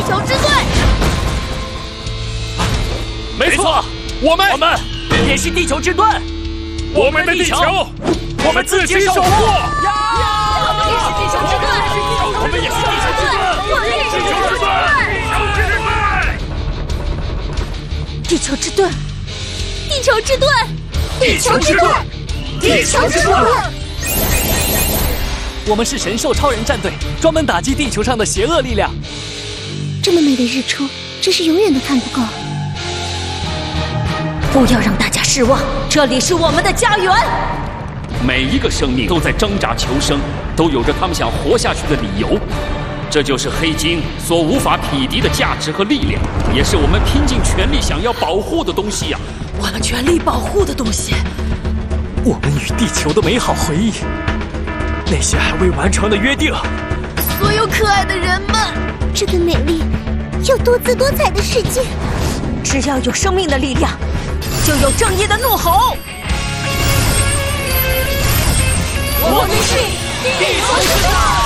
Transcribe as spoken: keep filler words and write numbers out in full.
球之队。 没错，我们我们也是地球之盾。 我们的地球，我们自己守护。 我们也是地球之盾， 我们也是地球之盾， 我们也是地球之盾。地球之盾，地球之盾，地球之盾，地球之盾。 我们是神兽超人战队，专门打击地球上的邪恶力量。 这么美的日出，真是永远都看不够。不要让大家失望，这里是我们的家园。 每一个生命都在挣扎求生，都有着他们想活下去的理由。这就是黑金所无法匹敌的价值和力量，也是我们拼尽全力想要保护的东西呀、 我们全力保护的东西。 我们与地球的美好回忆，那些还未完成的约定， 所有可爱的人们，这个美丽又多姿多彩的世界。只要有生命的力量，就有正义的怒吼。我们是地球之盾。